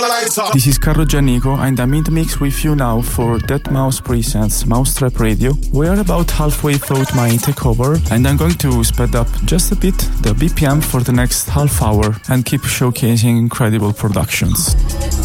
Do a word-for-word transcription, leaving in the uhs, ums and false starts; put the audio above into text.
This is Carlo Giannico and I'm in the mix with you now for deadmau five presents Mousetrap Radio. We are about halfway through my takeover and I'm going to speed up just a bit the B P M for the next half hour and keep showcasing incredible productions.